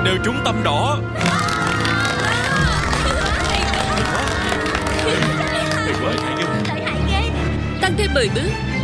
đều trúng tâm đỏ. Tăng thêm 10 bước.